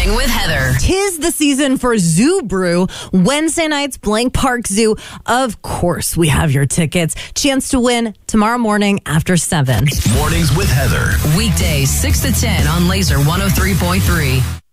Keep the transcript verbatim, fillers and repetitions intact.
Morning with Heather. Tis the season for Zoo Brew. Wednesday nights, Blank Park Zoo. Of course, we have your tickets. Chance to win tomorrow morning after seven. Mornings with Heather. Weekdays six to ten on Laser one oh three point three.